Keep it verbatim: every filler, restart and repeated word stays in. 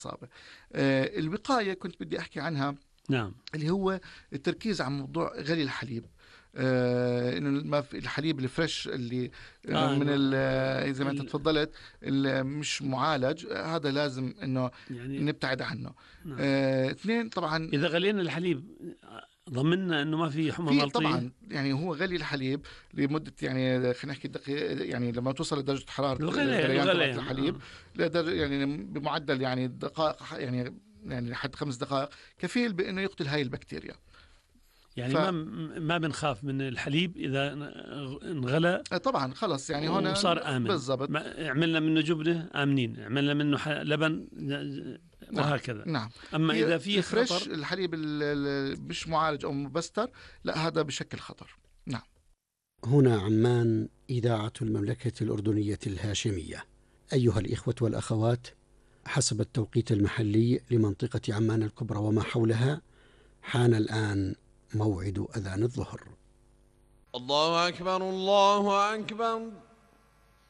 الإصابة. آه، الوقاية كنت بدي أحكي عنها، نعم. اللي هو التركيز على موضوع غلي الحليب. آه انه ما في الحليب الفريش اللي آه آه من ال- ال- زي ما انت ال- تفضلت، اللي مش معالج، آه، هذا لازم انه يعني نبتعد عنه. نعم. آه اثنين طبعا، إذا غلينا الحليب ضمننا إنه ما في حمى في ملطية. طبعا يعني هو غلي الحليب لمده، يعني خلينا نحكي دقيقة، يعني لما توصل لدرجه حراره الغليان الغليان تبعت الغليان الحليب آه. لدرجه يعني بمعدل يعني دقائق، يعني يعني لحد خمس دقائق، كفيل بانه يقتل هاي البكتيريا. يعني ما ما بنخاف من الحليب إذا انغلى فطبعا خلص يعني هنا وصار آمن. بالضبط. ما عملنا منه جبنة آمنين، عملنا منه ح- لبن نعم وهكذا. نعم. أما هي إذا في الفريش، خطر، الحليب ال- ال- مش معالج او مبستر، لا هذا بشكل خطر. نعم. هنا عمان، إذاعة المملكة الأردنية الهاشمية. أيها الإخوة والأخوات، حسب التوقيت المحلي لمنطقة عمان الكبرى وما حولها، حان الآن موعد أذان الظهر. الله أكبر الله أكبر.